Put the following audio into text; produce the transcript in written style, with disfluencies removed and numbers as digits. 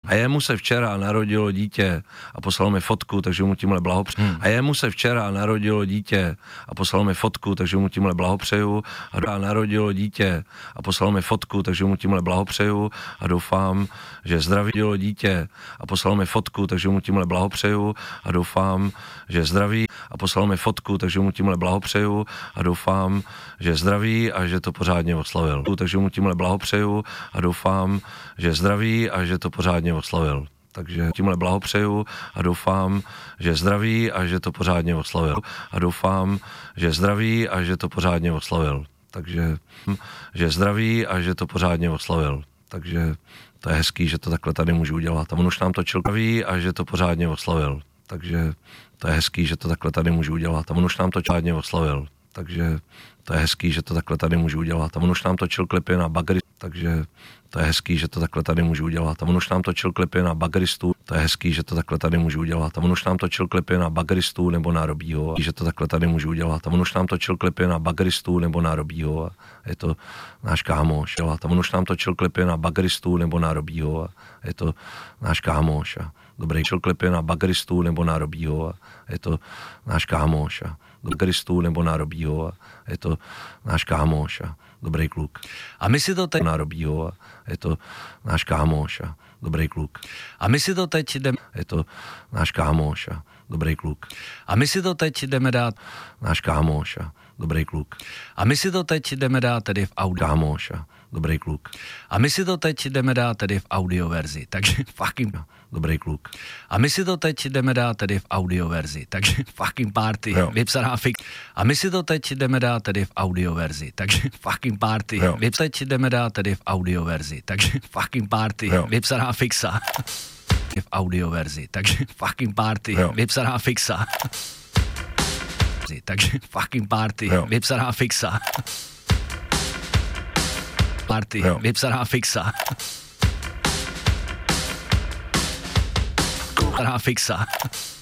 A jemu se včera narodilo dítě a poslal mi fotku, takže mu tímhle blahopřeju. A jemu se včera narodilo dítě a poslal mi fotku, takže mu tímhle blahopřeju. A narodilo dítě a poslal mi fotku, takže mu tímhle blahopřeju a doufám, že zdraví dělo dítě a poslal mi fotku, takže mu tímhle blahopřeju a doufám, že zdraví a poslal mi fotku, takže mu tímhle blahopřeju a doufám, že zdraví a že to pořádně oslavil. Takže mu tímhle blahopřeju a doufám, že zdraví a že to pořádně oslavil. Takže tímhle blahopřeju a doufám, že zdraví a že to pořádně oslavil. A doufám, že zdraví a že to pořádně oslavil. Takže že zdraví a že to pořádně oslavil. Takže to je hezký, že to takhle tady můžu udělat. A on už nám točil zdraví a že to pořádně oslavil. Takže to je hezký, že to takhle tady můžu udělat. A on už nám to pořádně oslavil. Takže to je hezký, že to takhle tady můžu udělat. A on už nám točil klipy na bagry, takže to je hezký, že to takhle tady můžu udělat. A on už nám točil klipy na bagristů, to je hezký, že to takhle tady můžu udělat. A on už nám točil klipy na bagristů nebo na Robího, že to takhle tady můžu udělat. A on už nám točil klipy na bagristů nebo na Robího, a je to náš kámoš. A on už nám točil klipy na bagristů nebo na Robího, a je to náš kámoš. A dobrý točil klipy na bagristů nebo na Robího, a je to náš kámoš. A bagristů nebo na Robího, a je to náš kámoš a dobrý kluk. A my si to teď na Robího, a je to náš kámoš a dobrý kluk. A my si to teď jdeme, je to náš kámoš a dobrý kluk. A my si to teď jdeme dát, náš kámoš a dobrý kluk. A my si to teď jdeme dát tedy v audio, kámoš a dobrý kluk. A my si to teď jdeme dát tedy v audioverzi, takže fucking dobrý kluk. A my si to teď jdeme dát tedy v audioverzi, takže fucking party, vypsaná fik. A my si to teď jdeme dát tedy v audioverzi, takže fucking party, teď jdeme dát tedy v audioverzi, takže fucking party, vypsaná fixa. V audioverzi, takže fucking party, vypsaná fixa. Takže fucking party, vypsaná fixa. Party, vypsaná fixa. Vypsaná fixa.